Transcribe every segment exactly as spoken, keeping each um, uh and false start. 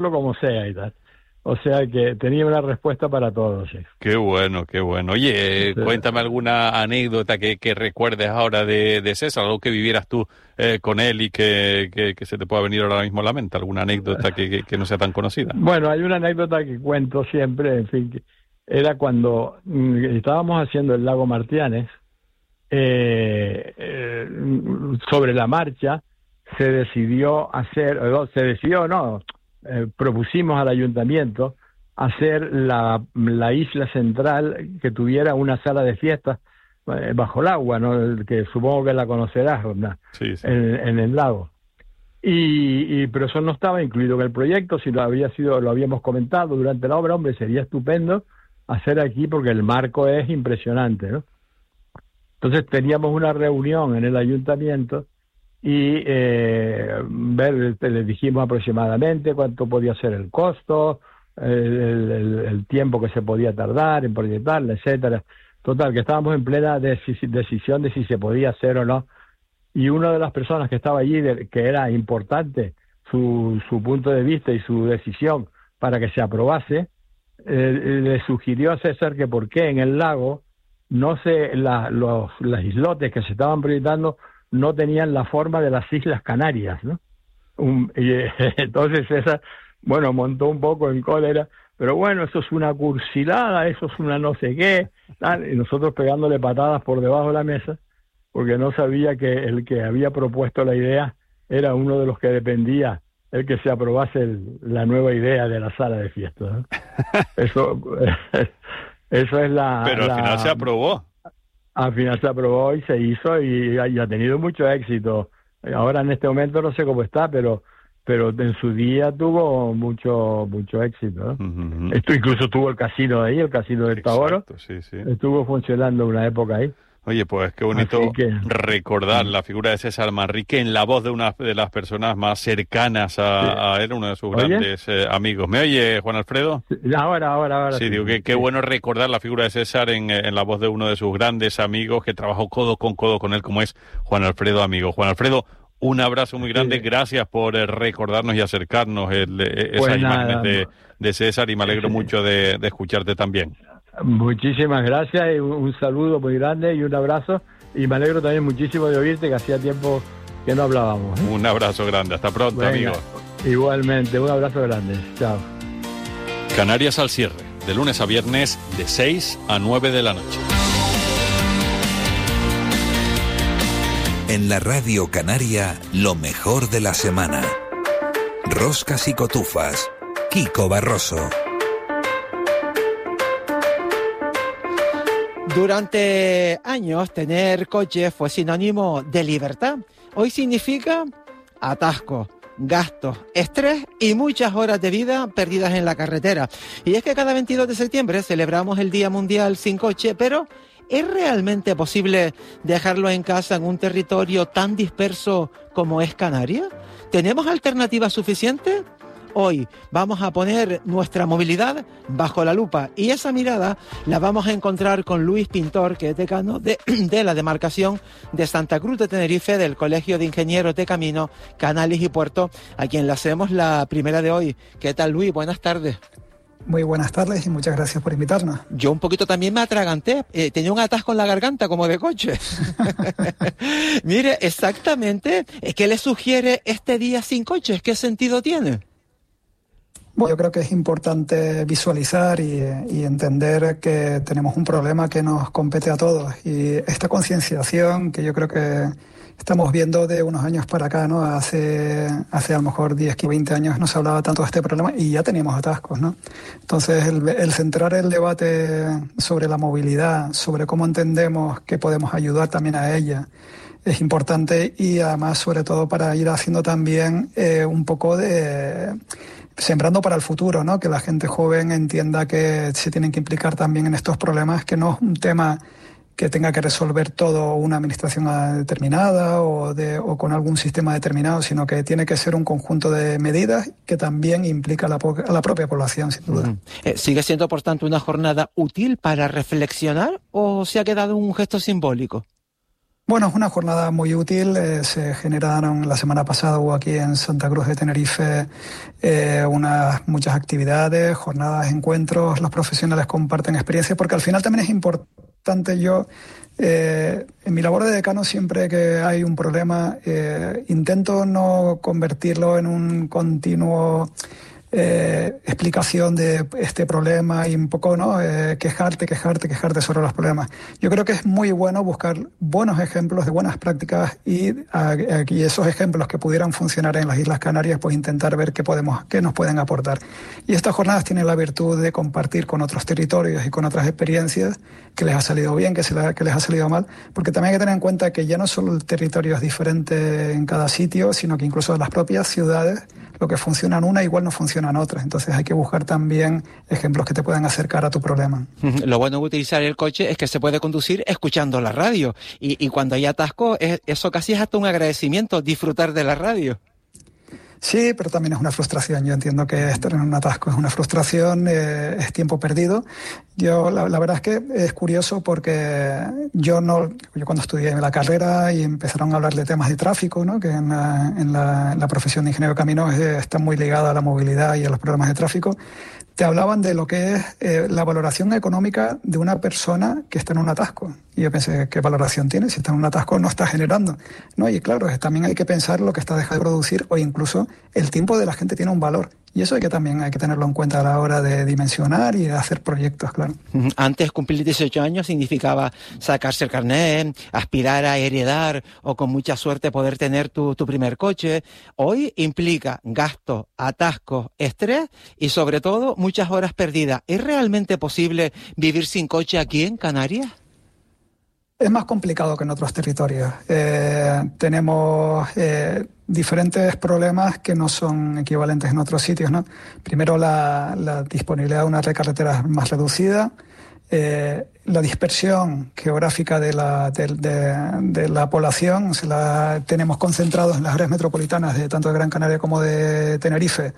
como sea y tal. O sea que tenía una respuesta para todos. Sí. Qué bueno, qué bueno. Oye, eh, Sí. cuéntame alguna anécdota que, que recuerdes ahora de, de César, algo que vivieras tú eh, con él y que, que, que se te pueda venir ahora mismo a la mente, alguna anécdota que, que, que no sea tan conocida. Bueno, hay una anécdota que cuento siempre, en fin, que era cuando mm, estábamos haciendo el lago Martianes, eh, eh, sobre la marcha se decidió hacer, no, se decidió, no, eh, propusimos al ayuntamiento hacer la, la isla central que tuviera una sala de fiestas eh, bajo el agua, ¿no? Que supongo que la conocerás, ¿verdad? Sí, sí. En, en el lago. Y, y pero eso no estaba incluido en el proyecto, si lo había sido, lo habíamos comentado durante la obra, hombre, sería estupendo hacer aquí porque el marco es impresionante, ¿no? Entonces teníamos una reunión en el ayuntamiento y eh, ver, le dijimos aproximadamente cuánto podía ser el costo, el, el, el tiempo que se podía tardar en proyectarla, etcétera. Total, que estábamos en plena deci- decisión de si se podía hacer o no. Y una de las personas que estaba allí, de, que era importante su, su punto de vista y su decisión para que se aprobase, eh, le sugirió a César que por qué en el lago no se la, los las islotes que se estaban proyectando no tenían la forma de las Islas Canarias, ¿no? Un, y, eh, entonces César, bueno, montó un poco en cólera, pero bueno, eso es una cursilada, eso es una no sé qué, tal, y nosotros pegándole patadas por debajo de la mesa, porque no sabía que el que había propuesto la idea era uno de los que dependía el que se aprobase el, la nueva idea de la sala de fiestas, ¿no? Eso, eso es la... Pero al la, final se aprobó. Al final se aprobó y se hizo y, y ha tenido mucho éxito. Ahora en este momento no sé cómo está, pero pero en su día tuvo mucho mucho éxito, ¿no? Uh-huh. Esto incluso tuvo el casino ahí, el casino del Taoro. Sí, sí. Estuvo funcionando una época ahí. Oye, pues qué bonito que... recordar la figura de César Manrique en la voz de una de las personas más cercanas a, sí. a él, uno de sus ¿Oye? grandes eh, amigos. ¿Me oye, Juan Alfredo? Ahora, ahora, ahora. Sí, sí. digo que qué sí. bueno recordar la figura de César en, en la voz de uno de sus grandes amigos que trabajó codo con codo con él, como es Juan Alfredo Amigo. Juan Alfredo, un abrazo muy grande, sí. gracias por eh, recordarnos y acercarnos el, eh, esas pues imágenes de, de César y me alegro sí. mucho de, de escucharte también. Muchísimas gracias y un, un saludo muy grande y un abrazo. Y me alegro también muchísimo de oírte, que hacía tiempo que no hablábamos, ¿eh? Un abrazo grande, hasta pronto, bueno, amigo. Igualmente, un abrazo grande, chao. Canarias al cierre, de lunes a viernes, de seis a nueve de la noche. En la Radio Canaria, lo mejor de la semana. Roscas y cotufas, Kiko Barroso. Durante años, tener coche fue sinónimo de libertad. Hoy significa atasco, gastos, estrés y muchas horas de vida perdidas en la carretera. Y es que cada veintidós de septiembre celebramos el Día Mundial sin Coche, pero ¿es realmente posible dejarlo en casa en un territorio tan disperso como es Canarias? ¿Tenemos alternativas suficientes? Hoy vamos a poner nuestra movilidad bajo la lupa y esa mirada la vamos a encontrar con Luis Pintor, que es decano de, de la demarcación de Santa Cruz de Tenerife del Colegio de Ingenieros de Camino, Canales y Puerto, a quien le hacemos la primera de hoy. ¿Qué tal, Luis? Buenas tardes. Muy buenas tardes y muchas gracias por invitarnos. Yo un poquito también me atraganté, eh, tenía un atasco en la garganta como de coche. Mire, exactamente, ¿qué le sugiere este día sin coches? ¿Qué sentido tiene? Bueno, yo creo que es importante visualizar y, y entender que tenemos un problema que nos compete a todos y esta concienciación que yo creo que estamos viendo de unos años para acá, ¿no? Hace, hace a lo mejor diez, veinte años no se hablaba tanto de este problema y ya teníamos atascos, ¿no? Entonces, el, el centrar el debate sobre la movilidad, sobre cómo entendemos que podemos ayudar también a ella, es importante y además, sobre todo, para ir haciendo también eh, un poco de... sembrando para el futuro, ¿no? Que la gente joven entienda que se tienen que implicar también en estos problemas, que no es un tema que tenga que resolver todo una administración determinada o, de, o con algún sistema determinado, sino que tiene que ser un conjunto de medidas que también implica a la, a la propia población, sin duda. Uh-huh. Eh, ¿Sigue siendo, por tanto, una jornada útil para reflexionar o se ha quedado un gesto simbólico? Bueno, es una jornada muy útil. Eh, se generaron, la semana pasada hubo aquí en Santa Cruz de Tenerife eh, unas muchas actividades, jornadas, encuentros. Los profesionales comparten experiencias, porque al final también es importante. Yo, eh, en mi labor de decano, siempre que hay un problema, eh, intento no convertirlo en un continuo Eh, explicación de este problema y un poco, ¿no? Eh, quejarte, quejarte, quejarte sobre los problemas. Yo creo que es muy bueno buscar buenos ejemplos de buenas prácticas y, a, a, y esos ejemplos que pudieran funcionar en las Islas Canarias, pues intentar ver qué podemos, qué nos pueden aportar. Y estas jornadas tienen la virtud de compartir con otros territorios y con otras experiencias que les ha salido bien, que, se la, que les ha salido mal, porque también hay que tener en cuenta que ya no solo el territorio es diferente en cada sitio, sino que incluso las propias ciudades, lo que funciona en una igual no funciona en otra. Entonces hay que buscar también ejemplos que te puedan acercar a tu problema. Lo bueno de utilizar el coche es que se puede conducir escuchando la radio. Y, y cuando hay atasco, es, eso casi es hasta un agradecimiento, disfrutar de la radio. Sí, pero también es una frustración. Yo entiendo que estar en un atasco es una frustración, eh, es tiempo perdido. Yo, la, la verdad es que es curioso porque yo no, yo cuando estudié la carrera y empezaron a hablar de temas de tráfico, ¿no? Que en la, en la, en la profesión de ingeniero de caminos eh, está muy ligada a la movilidad y a los problemas de tráfico. Te hablaban de lo que es eh, la valoración económica de una persona que está en un atasco. Y yo pensé, ¿qué valoración tiene? Si está en un atasco no está generando, ¿no? Y claro, también hay que pensar lo que está dejando de producir, o incluso el tiempo de la gente tiene un valor. Y eso hay que también hay que tenerlo en cuenta a la hora de dimensionar y de hacer proyectos, claro. Antes cumplir dieciocho años significaba sacarse el carnet, aspirar a heredar o con mucha suerte poder tener tu, tu primer coche. Hoy implica gastos, atascos, estrés y sobre todo muchas horas perdidas. ¿Es realmente posible vivir sin coche aquí en Canarias? Es más complicado que en otros territorios. Eh, tenemos eh, diferentes problemas que no son equivalentes en otros sitios, ¿no? Primero, la, la disponibilidad de una red carretera más reducida, eh, la dispersión geográfica de la, de, de, de la población. Se la tenemos concentrados en las áreas metropolitanas de tanto de Gran Canaria como de Tenerife,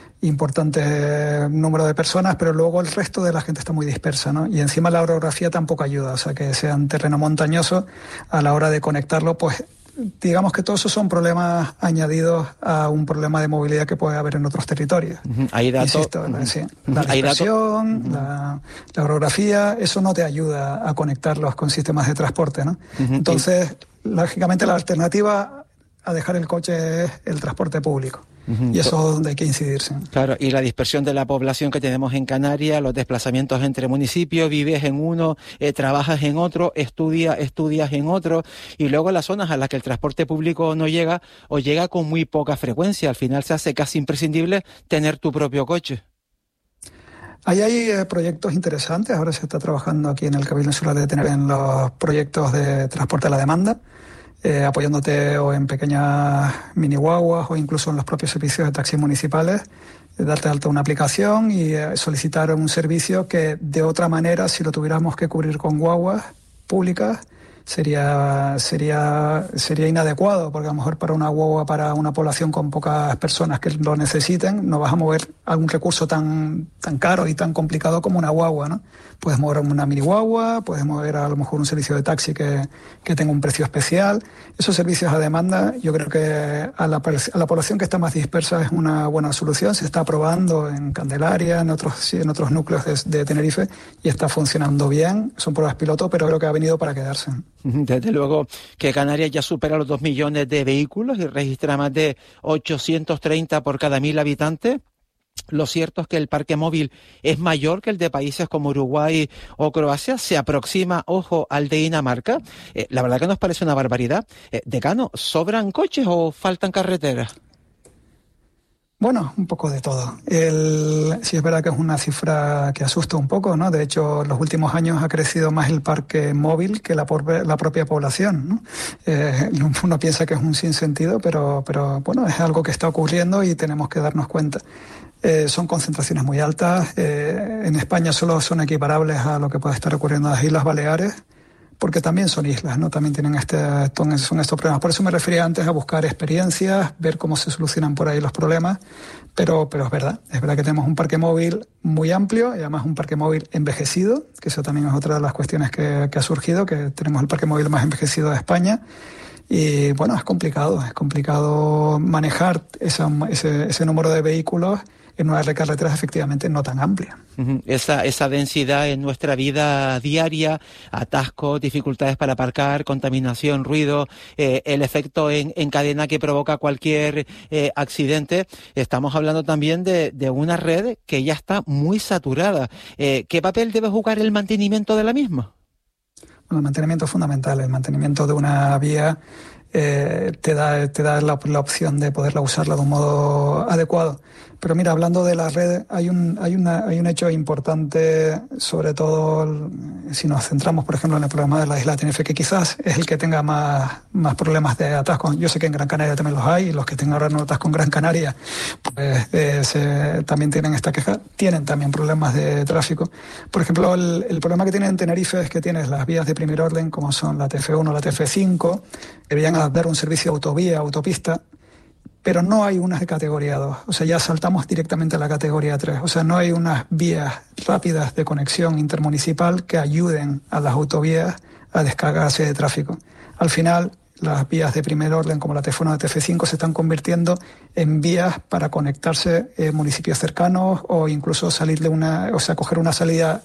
importante número de personas, pero luego el resto de la gente está muy dispersa, ¿no? Y encima la orografía tampoco ayuda, o sea, que sea un terreno montañoso a la hora de conectarlo, pues digamos que todos esos son problemas añadidos a un problema de movilidad que puede haber en otros territorios. Uh-huh. Hay datos. Insisto, uh-huh. sí, la dispersión, uh-huh. la, la orografía, eso no te ayuda a conectarlos con sistemas de transporte, ¿no? Uh-huh. Entonces, y... lógicamente la alternativa a dejar el coche es el transporte público. Uh-huh. Y eso es donde hay que incidirse. Claro, y la dispersión de la población que tenemos en Canarias, los desplazamientos entre municipios, vives en uno, eh, trabajas en otro, estudia, estudias en otro, y luego las zonas a las que el transporte público no llega o llega con muy poca frecuencia. Al final se hace casi imprescindible tener tu propio coche. Ahí hay eh, proyectos interesantes. Ahora se está trabajando aquí en el Cabildo Insular de Tenerife en los proyectos de transporte a la demanda. Eh, apoyándote o en pequeñas mini guaguas o incluso en los propios servicios de taxis municipales, eh, darte de alta una aplicación y eh, solicitar un servicio que de otra manera, si lo tuviéramos que cubrir con guaguas públicas, sería sería sería inadecuado, porque a lo mejor para una guagua, para una población con pocas personas que lo necesiten, no vas a mover algún recurso tan tan caro y tan complicado como una guagua, ¿no? Puedes mover una mini guagua, puedes mover a lo mejor un servicio de taxi que, que tenga un precio especial. Esos servicios a demanda, yo creo que a la, a la población que está más dispersa es una buena solución. Se está probando en Candelaria, en otros, en otros núcleos de, de Tenerife, y está funcionando bien. Son pruebas piloto, pero creo que ha venido para quedarse. Desde luego que Canarias ya supera los dos millones de vehículos y registra más de ochocientos treinta por cada mil habitantes. Lo cierto es que el parque móvil es mayor que el de países como Uruguay o Croacia, se aproxima, ojo, al de Dinamarca. Eh, la verdad que nos parece una barbaridad. Eh, Decano, ¿sobran coches o faltan carreteras? Bueno, un poco de todo. El, sí es verdad que es una cifra que asusta un poco, ¿no? De hecho, en los últimos años ha crecido más el parque móvil que la, por, la propia población, ¿no? Eh, uno piensa que es un sinsentido, pero, pero bueno, es algo que está ocurriendo y tenemos que darnos cuenta. Eh, son concentraciones muy altas. Eh, en España solo son equiparables a lo que puede estar ocurriendo en las Islas Baleares, porque también son islas, ¿no? También tienen este, son estos problemas. Por eso me refería antes a buscar experiencias, ver cómo se solucionan por ahí los problemas, pero, pero es verdad, es verdad que tenemos un parque móvil muy amplio y además un parque móvil envejecido, que eso también es otra de las cuestiones que, que ha surgido, que tenemos el parque móvil más envejecido de España. Y bueno, es complicado, es complicado manejar esa, ese, ese número de vehículos en una red de carreteras efectivamente no tan amplia. Uh-huh. Esa, esa densidad en nuestra vida diaria, atascos, dificultades para aparcar, contaminación, ruido, eh, el efecto en, en cadena que provoca cualquier eh, accidente. Estamos hablando también de, de una red que ya está muy saturada. Eh, ¿Qué papel debe jugar el mantenimiento de la misma? Bueno, el mantenimiento es fundamental. El mantenimiento de una vía eh, te da, te da la, la opción de poderla usarla de un modo adecuado. Pero mira, hablando de la red, hay un, hay una, hay un hecho importante, sobre todo si nos centramos, por ejemplo, en el problema de la isla de Tenerife, que quizás es el que tenga más, más problemas de atascos. Yo sé que en Gran Canaria también los hay, y los que tengan ahora no atasco en Gran Canaria, pues eh, se, también tienen esta queja, tienen también problemas de tráfico. Por ejemplo, el, el problema que tienen en Tenerife es que tienes las vías de primer orden, como son la T F uno, la T F cinco, que deberían dar un servicio de autovía, autopista, pero no hay unas de categoría dos, o sea, ya saltamos directamente a la categoría tres, o sea, no hay unas vías rápidas de conexión intermunicipal que ayuden a las autovías a descargarse de tráfico. Al final, las vías de primer orden, como la T F uno y la T F cinco, se están convirtiendo en vías para conectarse en municipios cercanos o incluso salir de una, o sea, coger una salida,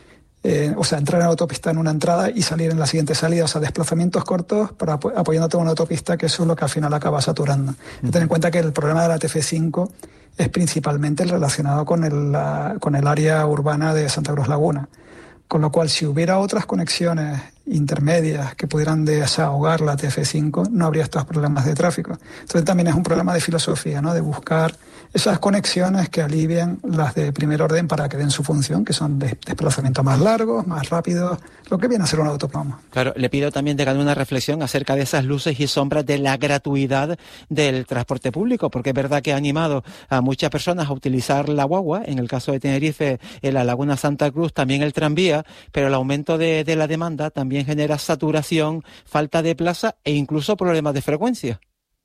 Eh, o sea, entrar en la autopista en una entrada y salir en la siguiente salida, o sea, desplazamientos cortos para ap apoyándote en una autopista, que eso es lo que al final acaba saturando. Uh-huh. Ten en cuenta que el problema de la T F cinco es principalmente relacionado con el, la, con el área urbana de Santa Cruz Laguna, con lo cual si hubiera otras conexiones intermedias que pudieran desahogar la T F cinco, no habría estos problemas de tráfico. Entonces también es un problema de filosofía, ¿no? De buscar esas conexiones que alivien las de primer orden para que den su función, que son de desplazamientos más largos, más rápidos, lo que viene a ser un autoplomo. Claro, le pido también de cada una reflexión acerca de esas luces y sombras de la gratuidad del transporte público, porque es verdad que ha animado a muchas personas a utilizar la guagua, en el caso de Tenerife, en la Laguna Santa Cruz, también el tranvía, pero el aumento de, de la demanda también genera saturación, falta de plaza e incluso problemas de frecuencia.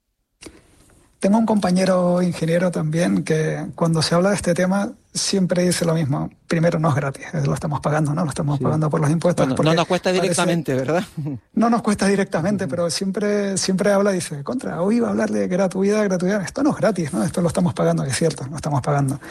Tengo un compañero ingeniero también que cuando se habla de este tema siempre dice lo mismo. Primero, no es gratis, lo estamos pagando, ¿no? Lo estamos sí. pagando por los impuestos. Bueno, no nos cuesta directamente, parece, ¿verdad? No nos cuesta directamente, pero siempre siempre habla y dice, contra, hoy iba a hablar de gratuidad, gratuidad. Esto no es gratis, ¿no? Esto lo estamos pagando, es cierto, lo estamos pagando.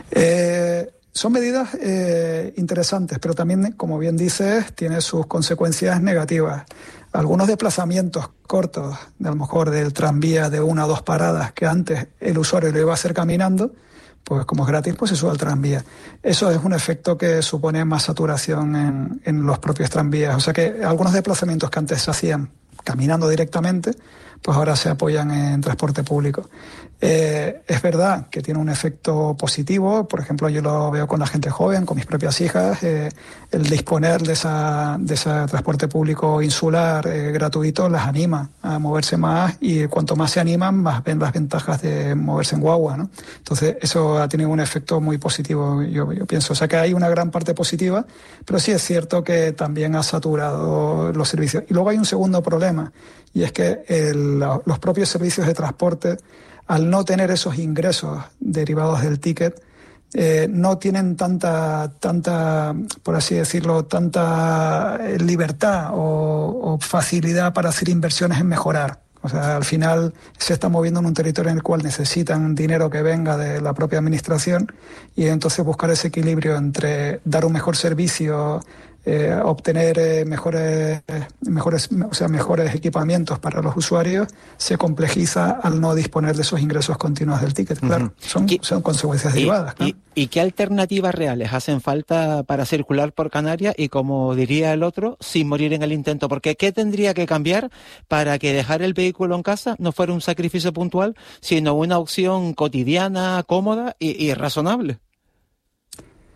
Eh, son medidas eh, interesantes, pero también, como bien dices, tiene sus consecuencias negativas. Algunos desplazamientos cortos, a lo mejor del tranvía de una o dos paradas, que antes el usuario lo iba a hacer caminando, pues como es gratis, pues se sube al tranvía. Eso es un efecto que supone más saturación en, en los propios tranvías. O sea que algunos desplazamientos que antes se hacían caminando directamente, pues ahora se apoyan en transporte público. Eh, es verdad que tiene un efecto positivo, por ejemplo, yo lo veo con la gente joven, con mis propias hijas, eh, el disponer de, esa, de ese transporte público insular eh, gratuito las anima a moverse más, y cuanto más se animan, más ven las ventajas de moverse en guagua, ¿no? Entonces, eso ha tenido un efecto muy positivo, yo, yo pienso. O sea, que hay una gran parte positiva, pero sí es cierto que también ha saturado los servicios. Y luego hay un segundo problema, y es que el, los propios servicios de transporte, al no tener esos ingresos derivados del ticket, eh, no tienen tanta, tanta, por así decirlo, tanta libertad o, o facilidad para hacer inversiones en mejorar. O sea, al final se está moviendo en un territorio en el cual necesitan dinero que venga de la propia administración, y entonces buscar ese equilibrio entre dar un mejor servicio, Eh, obtener eh, mejores, mejores, o sea, mejores equipamientos para los usuarios, se complejiza al no disponer de esos ingresos continuos del ticket. Claro, uh-huh. son, son consecuencias y, derivadas. ¿no? Y, ¿Y qué alternativas reales hacen falta para circular por Canarias y, como diría el otro, sin morir en el intento? Porque ¿qué tendría que cambiar para que dejar el vehículo en casa no fuera un sacrificio puntual, sino una opción cotidiana, cómoda y, y razonable?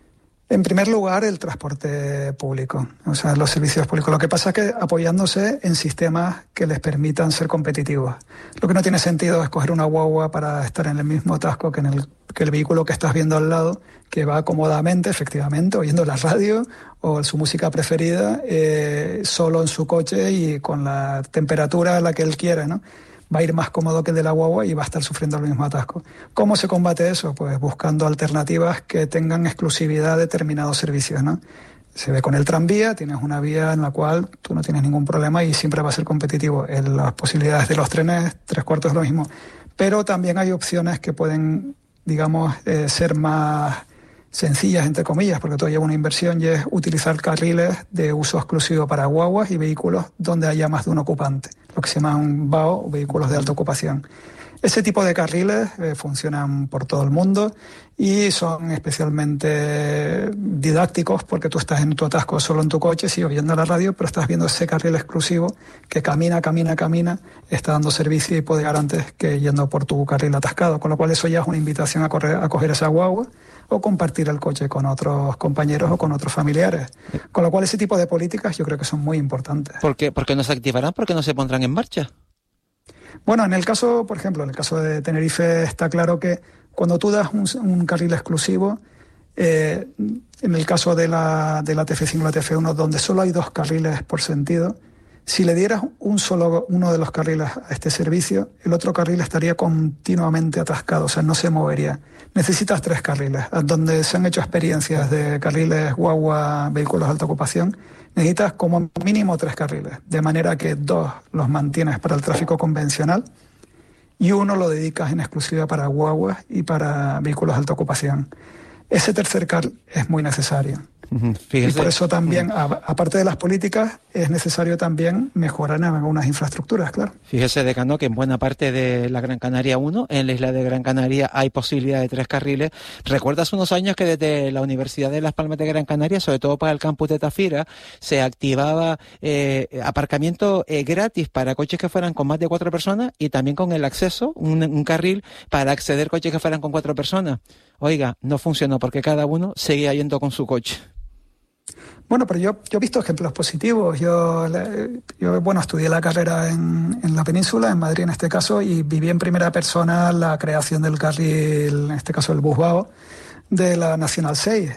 En primer lugar, el transporte público, o sea, los servicios públicos. Lo que pasa es que apoyándose en sistemas que les permitan ser competitivos. Lo que no tiene sentido es coger una guagua para estar en el mismo atasco que, en el, que el vehículo que estás viendo al lado, que va cómodamente, efectivamente, oyendo la radio o su música preferida, eh, solo en su coche y con la temperatura a la que él quiere, ¿no? Va a ir más cómodo que el de la guagua y va a estar sufriendo el mismo atasco. ¿Cómo se combate eso? Pues buscando alternativas que tengan exclusividad de determinados servicios, ¿no? Se ve con el tranvía, tienes una vía en la cual tú no tienes ningún problema y siempre va a ser competitivo. En las posibilidades de los trenes, tres cuartos es lo mismo. Pero también hay opciones que pueden, digamos, eh, ser más sencillas, entre comillas, porque todo lleva una inversión, y es utilizar carriles de uso exclusivo para guaguas y vehículos donde haya más de un ocupante, lo que se llaman V A O, vehículos de alta ocupación. Ese tipo de carriles eh, funcionan por todo el mundo y son especialmente didácticos porque tú estás en tu atasco solo en tu coche, sí, oyendo la radio, pero estás viendo ese carril exclusivo que camina, camina, camina, está dando servicio y puede llegar antes que yendo por tu carril atascado, con lo cual eso ya es una invitación a, correr, a coger esa guagua o compartir el coche con otros compañeros o con otros familiares. Con lo cual ese tipo de políticas yo creo que son muy importantes. ¿Por qué, ¿Por qué no se activarán? ¿Por qué no se pondrán en marcha? Bueno, en el caso, por ejemplo, en el caso de Tenerife está claro que cuando tú das un, un carril exclusivo, eh, en el caso de la, de la T F cinco y la T F uno, donde solo hay dos carriles por sentido, si le dieras un solo uno de los carriles a este servicio, el otro carril estaría continuamente atascado, o sea, no se movería. Necesitas tres carriles, donde se han hecho experiencias de carriles guagua, vehículos de alta ocupación, necesitas como mínimo tres carriles, de manera que dos los mantienes para el tráfico convencional y uno lo dedicas en exclusiva para guaguas y para vehículos de alta ocupación. Ese tercer carril es muy necesario. Fíjese. Y por eso también, a, aparte de las políticas, es necesario también mejorar en algunas infraestructuras, claro. Fíjese, decano, que en buena parte de la Gran Canaria uno, en la isla de Gran Canaria, hay posibilidad de tres carriles. ¿Recuerdas unos años que desde la Universidad de Las Palmas de Gran Canaria, sobre todo para el campus de Tafira, se activaba eh, aparcamiento eh, gratis para coches que fueran con más de cuatro personas y también con el acceso, un, un carril para acceder coches que fueran con cuatro personas? Oiga, no funcionó porque cada uno seguía yendo con su coche. Bueno, pero yo, yo he visto ejemplos positivos. Yo, yo bueno, estudié la carrera en, en la península, en Madrid en este caso, y viví en primera persona la creación del carril, en este caso el bus V A O, de la Nacional seis.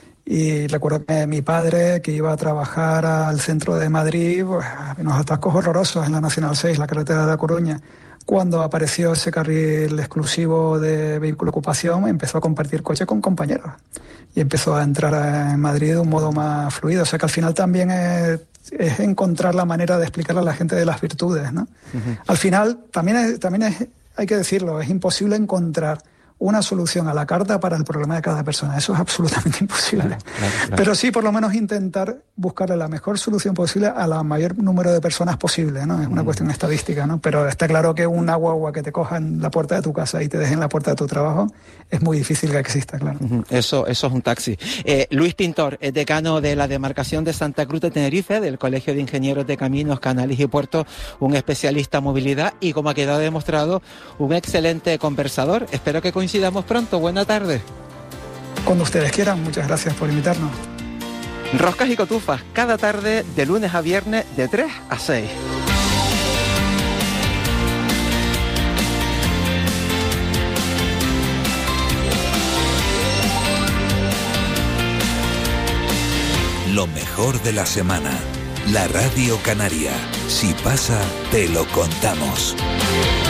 Y recuerdo que mi padre, que iba a trabajar al centro de Madrid, pues, unos atascos horrorosos en la Nacional seis, la carretera de La Coruña. Cuando apareció ese carril exclusivo de vehículo ocupación, empezó a compartir coche con compañeros y empezó a entrar en Madrid de un modo más fluido. O sea que al final también es, es encontrar la manera de explicarle a la gente de las virtudes, ¿no? Uh-huh. Al final también, es, también es, hay que decirlo, es imposible encontrar una solución a la carta para el problema de cada persona. Eso es absolutamente imposible. Claro, claro, claro. Pero sí, por lo menos intentar buscarle la mejor solución posible a la mayor número de personas posible, ¿no? Es una mm. cuestión estadística, ¿no? Pero está claro que una guagua que te coja en la puerta de tu casa y te deje en la puerta de tu trabajo es muy difícil que exista, claro. Eso, eso es un taxi. Eh, Luis Pintor es decano de la demarcación de Santa Cruz de Tenerife, del Colegio de Ingenieros de Caminos, Canales y Puertos, un especialista en movilidad y, como ha quedado demostrado, un excelente conversador. Espero que coincidamos pronto. Buena tarde. Cuando ustedes quieran. Muchas gracias por invitarnos. Roscas y Cotufas, cada tarde de lunes a viernes de tres a seis. Lo mejor de la semana. La Radio Canaria. Si pasa, te lo contamos.